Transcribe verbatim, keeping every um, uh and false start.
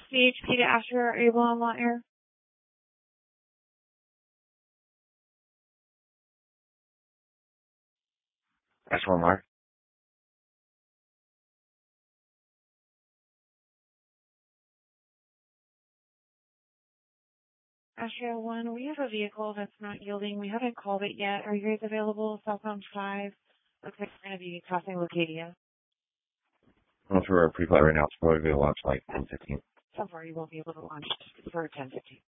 C H P to Asher, are you on lot air? That's one mark. Asher one, we have a vehicle that's not yielding. We haven't called it yet. Are you guys available? Southbound five. Looks like we're going to be crossing Leucadia. Well, for a pre-flight right now, it's probably going to launch like ten fifteen. So far, you won't be able to launch for ten fifteen.